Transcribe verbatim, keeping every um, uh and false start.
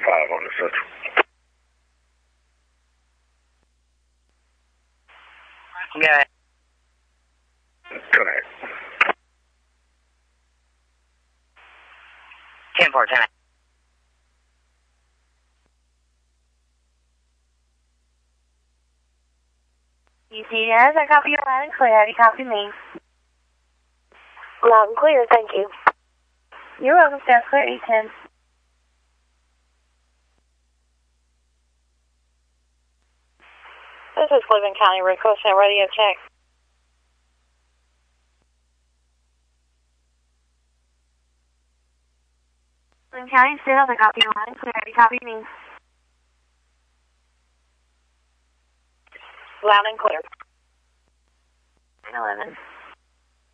five on the central. Go ahead. Connect. ten four, ten. E T S, I copy you loud and clear. How do you copy me? Loud and clear, thank you. You're welcome, sounds clear, E ten. This is Cleveland County requesting a radio check. Cleveland County, Seattle, I copy you loud and clear. How do you copy me? Loud and clear. nine eleven.